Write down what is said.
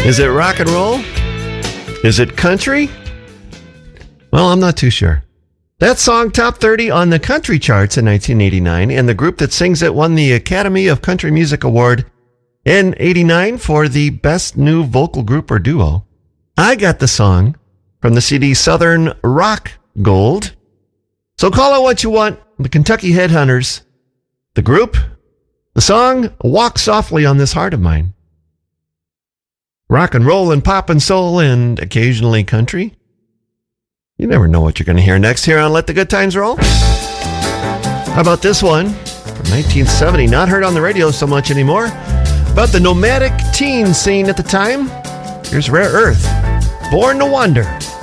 Is it rock and roll? Is it country? Well, I'm not too sure. That song topped 30 on the country charts in 1989, and the group that sings it won the Academy of Country Music Award in 89 for the Best New Vocal Group or Duo. I got the song from the CD Southern Rock Gold. So call it what you want. The Kentucky Headhunters. The group. The song, Walk Softly on This Heart of Mine. Rock and roll and pop and soul and occasionally country. You never know what you're going to hear next here on Let the Good Times Roll. How about this one from 1970? Not heard on the radio so much anymore. About the nomadic teen scene at the time. Here's Rare Earth. Born to Wander.